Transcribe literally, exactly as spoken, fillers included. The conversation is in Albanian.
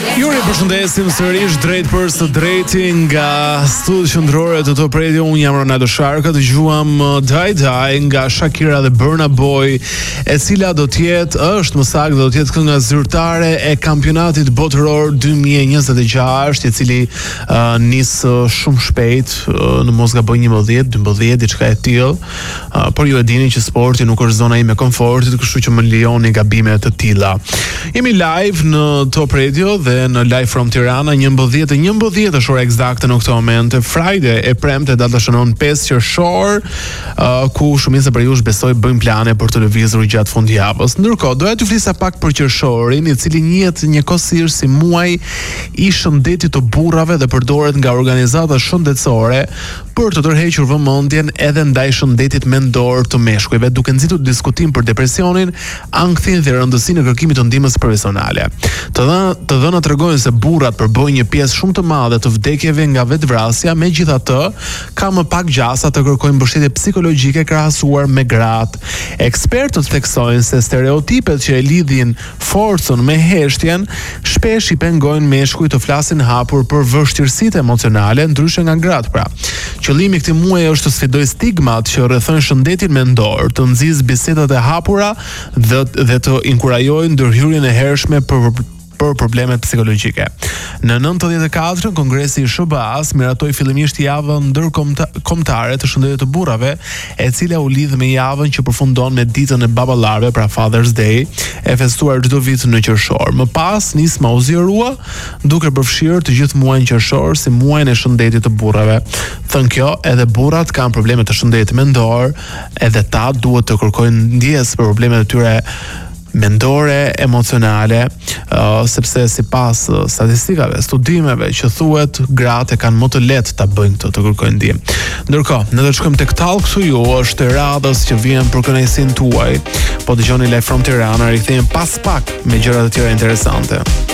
Ju përshëndesim sërish drejt për së drejti nga studi qendrore të Top Radio. Unë jam Ronaldo Sharka, dëgjuam Die Die nga Shakira dhe Burna Boy, e cila do të jetë, është më saktë do të jetë kënga zyrtare e kampionatit botëror dy mijë e njëzet e gjashtë, i cili uh, nis shumë shpejt, uh, në mos gaboj njëmbëdhjetë, dymbëdhjetë, diçka e tillë. Uh, por ju e dini që sporti nuk është zona ime e komfortit, kështu që më lejoni gabime të tilla. Jemi live në Top Radio dhe në Live from Tirana, njëmbëdhjetë e njëmbëdhjetë është ora eksakte në këtë moment. Friday e premte data shënon pesë qershor, uh, ku shumica për jush besoj bëjnë plane për të lëvizur gjatë fundjavës. Ndërkohë, doja t'ju flisa pak për qershorin, i cili njihet njëkohësisht si muaj i shëndetit të burrave dhe përdoret nga organizata shëndetësore për të tërhequr vëmendjen edhe ndaj shëndetit mendor të meshkujve, duke nxitur diskutim për depresionin, ankthin dhe rëndësinë e kërkimit të ndihmës profesionale. Të dhëna të dhëna tregojnë se burrat përbëjnë një pjesë shumë të madhe të vdekjeve nga vetvrasja, megjithatë ka më pak gjasa të kërkojnë mbështetje psikologjike krahasuar me gratë. Ekspertët theksojnë se stereotipet që e lidhin forcën me heshtjen shpesh i pengojnë meshkujt të flasin hapur për vështirësitë emocionale, ndryshe nga gratë pra. Qëllimi i këtij muaji është të sfidojë stigmat që rrethojnë shëndetin mendor, të nxjisë bisedat e hapura dhe, dhe të inkurajojë ndërhyrjen e hershme për për problemet psikologjike. Në nëntëdhjetë e katër, Kongresi i S B A-s miratoi fillimisht javën ndërkombëtare të shëndetit të burrave, e cila u lidh me javën që përfundon me ditën e baballarëve, pra Father's Day, e festuar çdo vit në qershor. Më pas nisma u zgjerua, duke përfshirë të gjithë muajin qershor si muajin e shëndetit të burrave. Thënë kjo, edhe burrat kanë probleme të shëndetit mendor, edhe ta duhet të kërkojnë ndjes për problemet e tyre mendore, emocionale, uh, sepse sipas uh, statistikave, studimeve që thuhet, gratë kanë më të lehtë ta bëjnë këtë, të kërkojnë ndihmë. Ndërkohë, ne do të shkojmë tek Talk to You, është e radhës që vjen për kënaqësinë tuaj. Po dëgjoni Live from Tirana, rikthehemi pas pak me gjëra të tjera interesante.